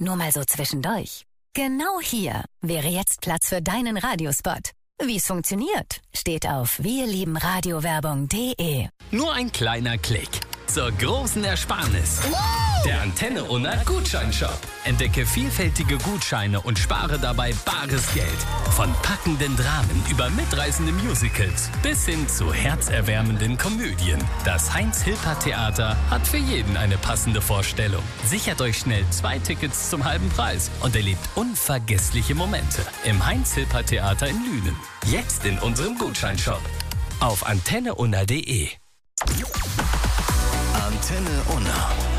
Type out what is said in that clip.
Nur mal so zwischendurch. Genau hier wäre jetzt Platz für deinen Radiospot. Wie es funktioniert, steht auf wirliebenradiowerbung.de. Nur ein kleiner Klick zur großen Ersparnis. Der Antenne Unna Gutscheinshop. Entdecke vielfältige Gutscheine und spare dabei bares Geld. Von packenden Dramen über mitreißende Musicals bis hin zu herzerwärmenden Komödien. Das Heinz-Hilpert-Theater hat für jeden eine passende Vorstellung. Sichert euch schnell 2 Tickets zum halben Preis und erlebt unvergessliche Momente im Heinz-Hilpert-Theater in Lünen. Jetzt in unserem Gutscheinshop auf antenneunna.de. Antenne Unna.